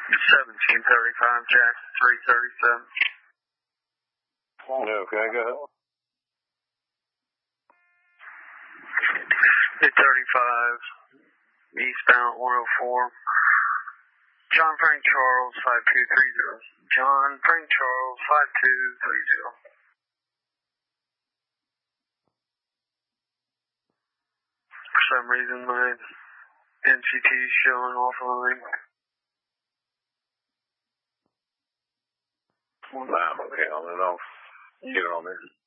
1735, Jackson 337. Okay, go ahead. 35, eastbound 104. John Frank Charles 5230. John Frank Charles 5230. For some reason, my NCT is showing off on the ring. Wow, okay, on and off. Get it on there.